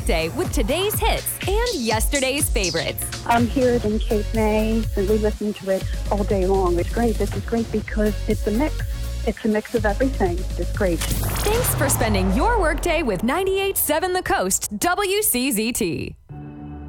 workday with today's hits and yesterday's favorites. I'm here in Cape May, and we listen to it all day long. It's great. This is great because it's a mix. It's a mix of everything. It's great. Thanks for spending your workday with 98.7 The Coast WCZT.